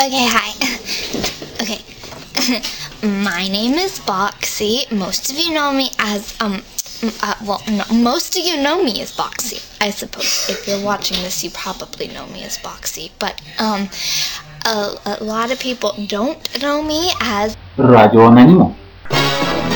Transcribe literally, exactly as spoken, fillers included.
Okay, hi. Okay. My name is Boxy. Most of you know me as, um, uh, well, no, most of you know me as Boxy, I suppose. If you're watching this, you probably know me as Boxy. But, um, a, a lot of people don't know me as Радіоанонімо.